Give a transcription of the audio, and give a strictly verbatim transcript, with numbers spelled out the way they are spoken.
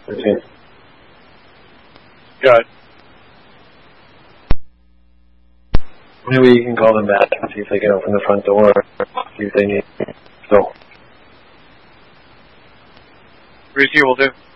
thirteen. Good. Maybe you can call them back and see if they can open the front door, see if they need so. Greasy will do.